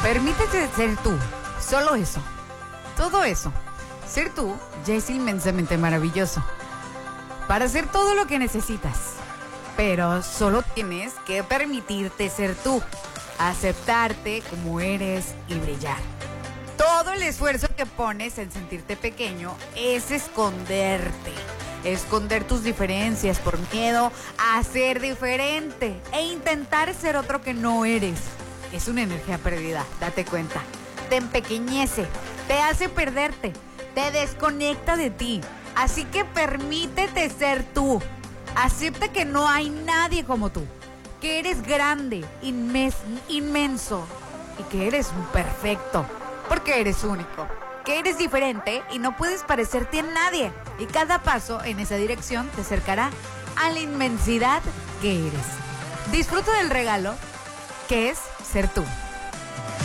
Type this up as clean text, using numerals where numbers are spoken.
Permítete ser tú, solo eso, todo eso. Ser tú ya es inmensamente maravilloso para hacer todo lo que necesitas. Pero solo tienes que permitirte ser tú, aceptarte como eres y brillar. Todo el esfuerzo que pones en sentirte pequeño es esconder tus diferencias por miedo a ser diferente e intentar ser otro que no eres. Es una energía perdida, date cuenta. Te empequeñece, te hace perderte, te desconecta de ti. Así que permítete ser tú. Acepta que no hay nadie como tú, que eres grande, inmenso y que eres perfecto, porque eres único, que eres diferente y no puedes parecerte a nadie. Y cada paso en esa dirección te acercará a la inmensidad que eres. Disfruta del regalo que es ser tú.